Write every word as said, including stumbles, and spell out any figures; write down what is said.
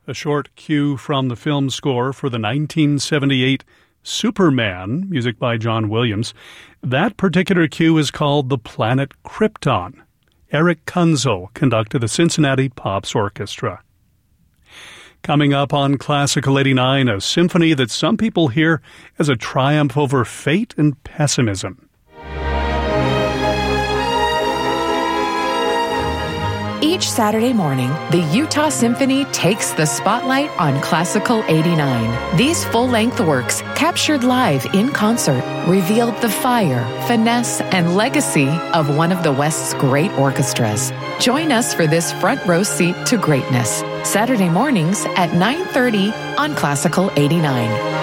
a short cue from the film score for the nineteen seventy-eight Superman, music by John Williams. That particular cue is called The Planet Krypton. Eric Kunzel conducted the Cincinnati Pops Orchestra. Coming up on Classical eighty-nine, a symphony that some people hear as a triumph over fate and pessimism. Each Saturday morning, the Utah Symphony takes the spotlight on Classical eighty-nine. These full-length works, captured live in concert, revealed the fire, finesse, and legacy of one of the West's great orchestras. Join us for this front row seat to greatness. Saturday mornings at nine thirty on Classical eighty-nine.